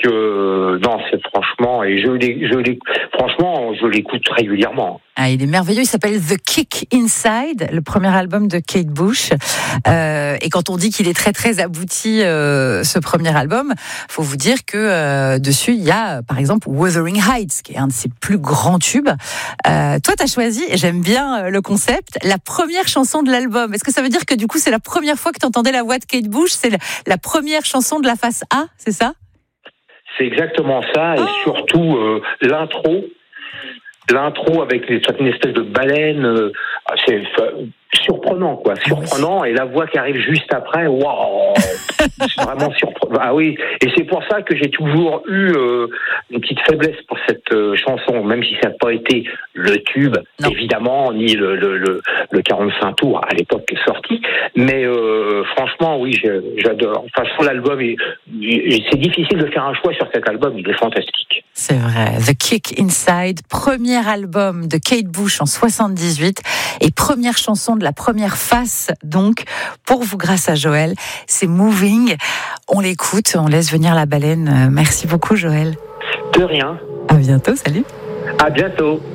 non, c'est franchement, et franchement, je l'écoute régulièrement. Ah, il est merveilleux, il s'appelle The Kick Inside, le premier album de Kate Bush. Et quand on dit qu'il est très très abouti, ce premier album, faut vous dire que dessus il y a par exemple Wuthering Heights, qui est un de ses plus grands tubes. Toi, t'as choisi, et j'aime bien le concept, la première chanson de l'album. Est-ce que ça veut dire que du coup c'est la première fois que t'entendais la voix de Kate Bush, c'est la première chanson de la face A, c'est ça? C'est exactement ça, et surtout l'intro avec une espèce de baleine, c'est surprenant, quoi, surprenant, et la voix qui arrive juste après, waouh, c'est vraiment surprenant. Ah oui, et c'est pour ça que j'ai toujours eu une petite faiblesse pour cette chanson, même si ça n'a pas été le tube, évidemment, ni le 45 tours à l'époque qui est sorti, mais franchement, oui, j'adore. Enfin, sur l'album, c'est difficile de faire un choix sur cet album, il est fantastique. C'est vrai. The Kick Inside, premier album de Kate Bush en 78 et première chanson de la première face, donc, pour vous grâce à Joël. C'est Moving. On l'écoute, on laisse venir la baleine. Merci beaucoup, Joël. De rien. À bientôt, salut. À bientôt.